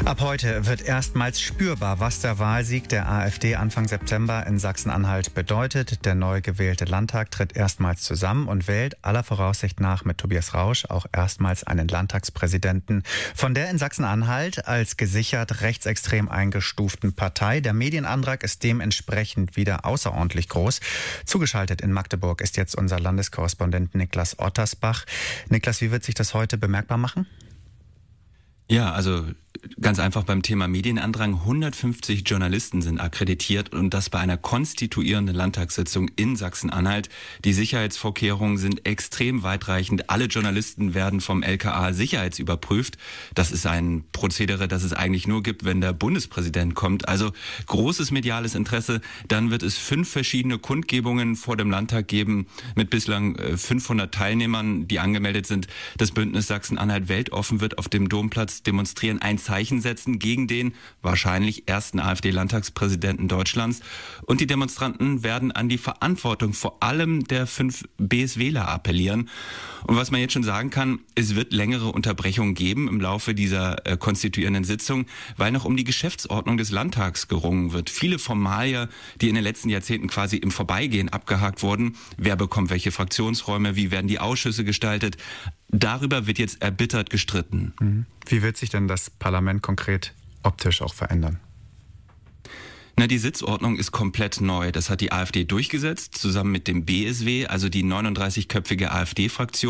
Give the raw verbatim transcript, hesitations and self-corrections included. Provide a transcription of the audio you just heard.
Ab heute wird erstmals spürbar, was der Wahlsieg der AfD Anfang September in Sachsen-Anhalt bedeutet. Der neu gewählte Landtag tritt erstmals zusammen und wählt aller Voraussicht nach mit Tobias Rausch auch erstmals einen Landtagspräsidenten von der in Sachsen-Anhalt als gesichert rechtsextrem eingestuften Partei. Der Medienandrang ist dementsprechend wieder außerordentlich groß. Zugeschaltet in Magdeburg ist jetzt unser Landeskorrespondent Niklas Ottersbach. Niklas, wie wird sich das heute bemerkbar machen? Ja, also ganz einfach beim Thema Medienandrang. hundertfünfzig Journalisten sind akkreditiert und das bei einer konstituierenden Landtagssitzung in Sachsen-Anhalt. Die Sicherheitsvorkehrungen sind extrem weitreichend. Alle Journalisten werden vom L K A sicherheitsüberprüft. Das ist ein Prozedere, das es eigentlich nur gibt, wenn der Bundespräsident kommt. Also großes mediales Interesse. Dann wird es fünf verschiedene Kundgebungen vor dem Landtag geben mit bislang fünfhundert Teilnehmern, die angemeldet sind. Das Bündnis Sachsen-Anhalt weltoffen wird auf dem Domplatz demonstrieren, ein Zeichen setzen gegen den wahrscheinlich ersten AfD-Landtagspräsidenten Deutschlands. Und die Demonstranten werden an die Verantwortung vor allem der fünf BSWler appellieren. Und was man jetzt schon sagen kann, es wird längere Unterbrechungen geben im Laufe dieser äh, konstituierenden Sitzung, weil noch um die Geschäftsordnung des Landtags gerungen wird. Viele Formalien, die in den letzten Jahrzehnten quasi im Vorbeigehen abgehakt wurden. Wer bekommt welche Fraktionsräume? Wie werden die Ausschüsse gestaltet? Darüber wird jetzt erbittert gestritten. Wie wird sich denn das Parlament konkret optisch auch verändern? Na, die Sitzordnung ist komplett neu. Das hat die AfD durchgesetzt, zusammen mit dem B S W, also die neununddreißigköpfige AfD-Fraktion.